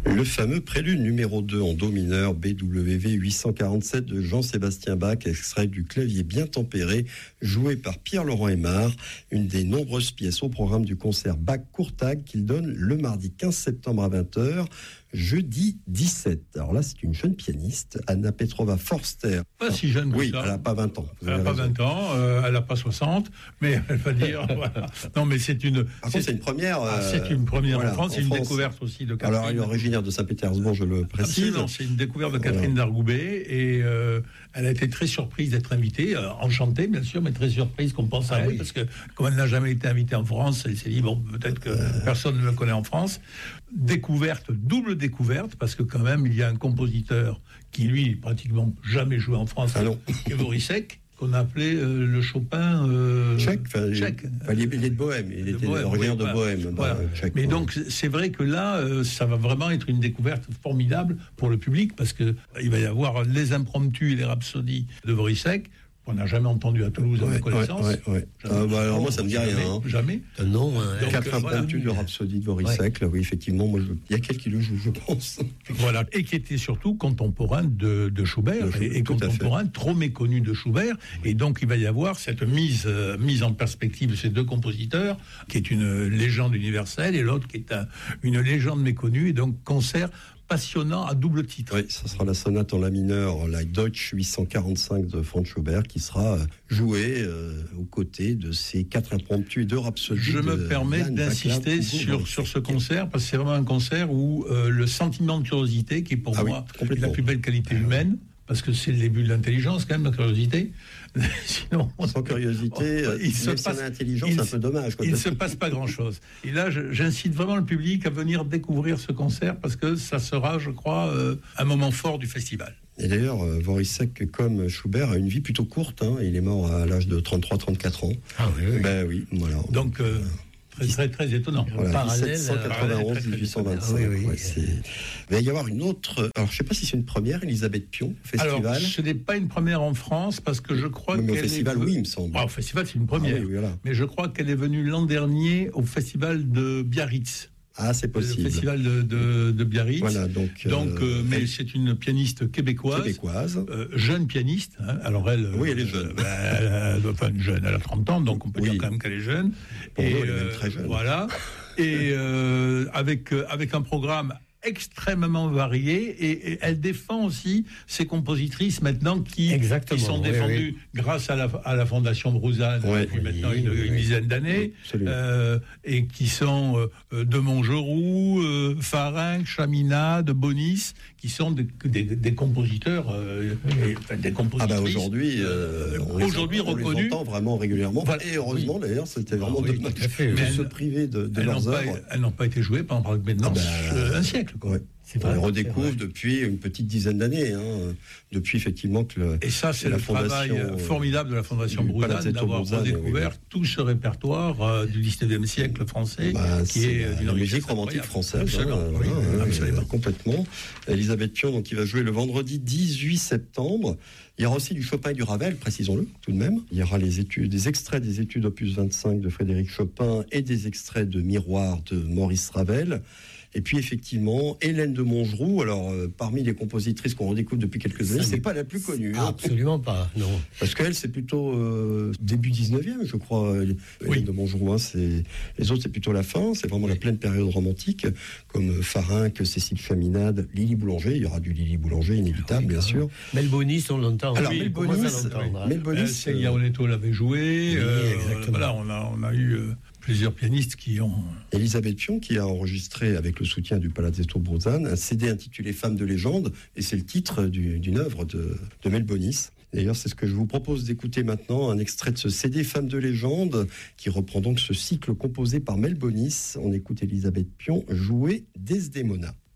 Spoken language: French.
Le fameux prélude numéro 2 en do mineur BWV 847 de Jean-Sébastien Bach, extrait du clavier bien tempéré, joué par Pierre-Laurent Aymar, une des nombreuses pièces au programme du concert Bach-Courtag qu'il donne le mardi 15 septembre à 20h, jeudi 17. Alors là, c'est une jeune pianiste, Anna Petrova Forster. Pas si jeune que oui, ça. Elle n'a pas 20 ans. Elle n'a pas 20 ans, elle n'a pas 60, mais elle va dire... voilà. Non, mais c'est une... Par contre, c'est une première... c'est une première voilà, en France, c'est une découverte aussi de Catherine. Alors, elle est originaire de Saint-Pétersbourg, je le précise. Absolument, c'est une découverte de Catherine Dargoubet, et elle a été très surprise d'être invitée, enchantée bien sûr, mais très surprise qu'on pense à elle, parce que comme elle n'a jamais été invitée en France, elle s'est dit, bon, peut-être que personne ne le connaît en France. Découverte, double découverte, parce que quand même, il y a un compositeur qui, lui, pratiquement jamais joué en France, qui est Vorisek, qu'on a appelé le Chopin tchèque. Il est de Bohème, il était originaire de Bohème. Voilà. Tchèque, mais donc c'est vrai que là, ça va vraiment être une découverte formidable pour le public, parce que il va y avoir les impromptus et les rhapsodies de Vorisek. On n'a jamais entendu à Toulouse, à ma connaissance. Alors moi, ça me dit rien. Jamais. Non. 4 impromptus de Rhapsodie de Vorisek. Là, oui, effectivement, il y a quelqu'un qui le joue, je pense. Voilà, et qui était surtout contemporain de Schubert, et contemporain trop méconnu de Schubert. Et donc, il va y avoir cette mise en perspective de ces deux compositeurs, qui est une légende universelle, et l'autre qui est une légende méconnue. Et donc, concert passionnant à double titre. Oui, ça sera la sonate en la mineur, la Deutsch 845 de Franz Schubert, qui sera jouée aux côtés de ces 4 impromptus et 2 rhapsodies. Je me permets d'insister sur ce concert, parce que c'est vraiment un concert où le sentiment de curiosité, qui est pour moi la plus belle qualité humaine, parce que c'est le début de l'intelligence, quand même, la curiosité. Sinon, sans curiosité, l'intelligence, c'est un peu dommage. Il ne se passe pas grand-chose. Et là, j'incite vraiment le public à venir découvrir ce concert, parce que ça sera, je crois, un moment fort du festival. Et d'ailleurs, Vorisek, comme Schubert, a une vie plutôt courte. Il est mort à l'âge de 33-34 ans. Ah oui. Ben oui, voilà. Donc... Très, très étonnant. Voilà, 1791-1825. Oui. Il va y avoir une autre... Alors, je ne sais pas si c'est une première, Elisabeth Pion, festival. Alors, ce n'est pas une première en France, parce que je crois qu'elle... au festival, oui, il me semble. Au festival, c'est une première. Oui, voilà. Mais je crois qu'elle est venue l'an dernier au festival de Biarritz. Ah, c'est possible. Le festival de Biarritz. Voilà, donc mais c'est une pianiste québécoise. Jeune pianiste. Alors elle. Oui, elle est jeune. Elle a 30 ans, donc on peut dire quand même qu'elle est jeune. Pour nous, elle est même très jeune. Voilà. Et avec un programme extrêmement varié, et elle défend aussi ces compositrices maintenant qui sont défendues grâce à la Fondation Bruzane depuis maintenant une dizaine d'années, et qui sont de Montgeroux, Farin, Chaminade, Bonis, qui sont des compositeurs, des compositrices. Aujourd'hui, on les entend vraiment régulièrement. Voilà. Et heureusement, d'ailleurs, c'était vraiment de se priver de leurs œuvres. Elles n'ont pas été jouées pendant maintenant un siècle. Ouais. On les redécouvre depuis une petite dizaine d'années, depuis effectivement que et ça, c'est le travail formidable de la Fondation Bruzane d'avoir redécouvert tout ce répertoire du 19e siècle français, qui est d'une musique romantique française. Absolument. Complètement. Elisabeth Pion, donc, qui va jouer le vendredi 18 septembre. Il y aura aussi du Chopin et du Ravel, précisons-le, tout de même. Il y aura des extraits des études opus 25 de Frédéric Chopin et des extraits de Miroir de Maurice Ravel. Et puis effectivement, Hélène de Montgeroux, alors parmi les compositrices qu'on redécouvre depuis quelques années, c'est pas la plus connue. Absolument pas, non. Parce qu'elle, c'est plutôt début 19e, je crois, Hélène de Montgeroux. Les autres, c'est plutôt la fin, c'est vraiment la pleine période romantique, comme Farin, Cécile Chaminade, Lily Boulanger. Il y aura du Lily Boulanger, inévitable, bien sûr. Melbonis, on l'entend. Alors, Melbonis, Celia Oneto l'avait joué. Exactement. Voilà, on a eu... plusieurs pianistes qui ont... Elisabeth Pion, qui a enregistré avec le soutien du Palazzetto Bruzane un CD intitulé Femmes de légende, et c'est le titre d'une œuvre de Melbonis. D'ailleurs, c'est ce que je vous propose d'écouter maintenant, un extrait de ce CD Femmes de légende, qui reprend donc ce cycle composé par Melbonis. On écoute Elisabeth Pion jouer Desdemona.